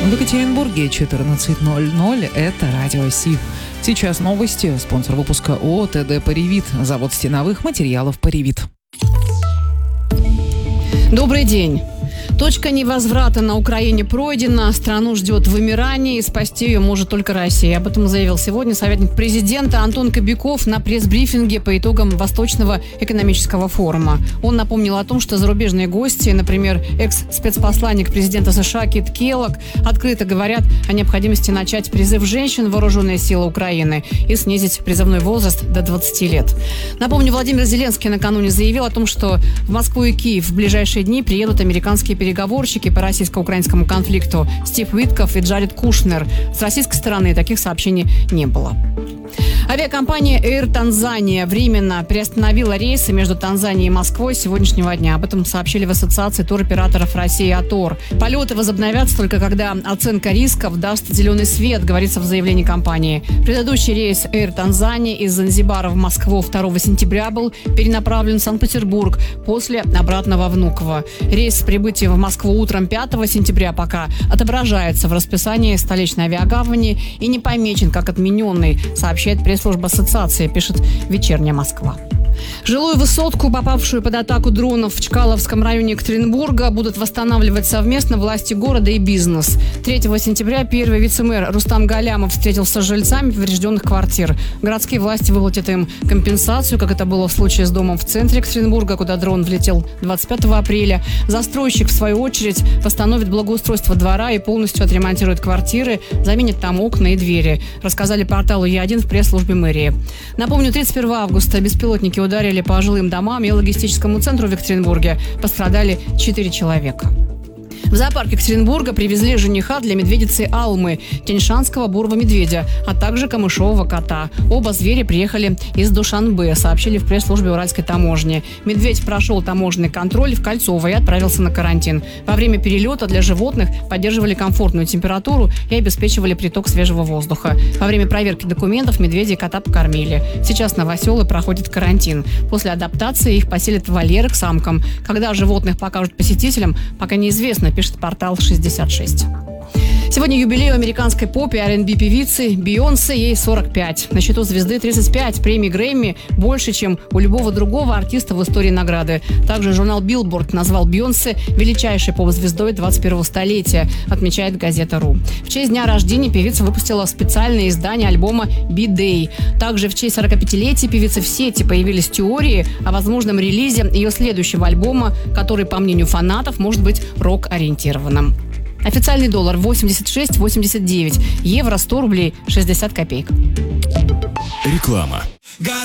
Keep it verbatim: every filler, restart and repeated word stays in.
В Екатеринбурге четырнадцать ноль ноль. Это Радио Си. Сейчас новости. Спонсор выпуска ООО «ТД Паривит». Завод стеновых материалов «Паривит». Добрый день. Точка невозврата на Украине пройдена. Страну ждет вымирание, и спасти ее может только Россия. Об этом заявил сегодня советник президента Антон Кобяков на пресс-брифинге по итогам Восточного экономического форума. Он напомнил о том, что зарубежные гости, например, экс-спецпосланник президента США Кит Келлог, открыто говорят о необходимости начать призыв женщин в вооруженные силы Украины и снизить призывной возраст до двадцати лет. Напомню, Владимир Зеленский накануне заявил о том, что в Москву и Киев в ближайшие дни приедут американские переговорщики по российско-украинскому конфликту Стив Уитков и Джаред Кушнер. С российской стороны таких сообщений не было. Авиакомпания Air Tanzania временно приостановила рейсы между Танзанией и Москвой с сегодняшнего дня. Об этом сообщили в Ассоциации туроператоров России «АТОР». Полеты возобновятся только когда оценка рисков даст зеленый свет, говорится в заявлении компании. Предыдущий рейс Air Tanzania из Занзибара в Москву второго сентября был перенаправлен в Санкт-Петербург, после обратно во Внуково. Рейс с прибытием в Москву утром пятого сентября пока отображается в расписании столичной авиагавани и не помечен как отмененный, сообщает пресс-служба ассоциации, пишет «Вечерняя Москва». Жилую высотку, попавшую под атаку дронов в Чкаловском районе Екатеринбурга, будут восстанавливать совместно власти города и бизнес. третьего сентября первый вице-мэр Рустам Галямов встретился с жильцами поврежденных квартир. Городские власти выплатят им компенсацию, как это было в случае с домом в центре Екатеринбурга, куда дрон влетел двадцать пятого апреля. Застройщик, в свою очередь, восстановит благоустройство двора и полностью отремонтирует квартиры, заменит там окна и двери, рассказали порталу Е один в пресс-службе мэрии. Напомню, тридцать первого августа беспилотники ударили по жилым домам и логистическому центру в Екатеринбурге. Пострадали четыре человека. В зоопарк Екатеринбурга привезли жениха для медведицы Алмы, тяньшанского бурого медведя, а также камышового кота. Оба зверя приехали из Душанбе, сообщили в пресс-службе Уральской таможни. Медведь прошел таможенный контроль в Кольцово и отправился на карантин. Во время перелета для животных поддерживали комфортную температуру и обеспечивали приток свежего воздуха. Во время проверки документов медведя и кота покормили. Сейчас новоселы проходят карантин. После адаптации их поселят в вольеры к самкам. Когда животных покажут посетителям, пока неизвестно, пишет портал шестьдесят шесть. Сегодня юбилей у американской поп и ар энд би певицы Бейонсе, ей сорок пять. На счету звезды тридцать пять премий Грэмми, больше, чем у любого другого артиста в истории награды. Также журнал Billboard назвал Бейонсе величайшей поп-звездой двадцать первого столетия, отмечает газета .ру. В честь дня рождения певица выпустила специальное издание альбома «Би-Дэй». Также в честь сорокапятилетия певицы в сети появились теории о возможном релизе ее следующего альбома, который, по мнению фанатов, может быть рок-ориентированным. Официальный доллар восемьдесят шесть восемьдесят девять, евро сто рублей шестьдесят копеек. Реклама.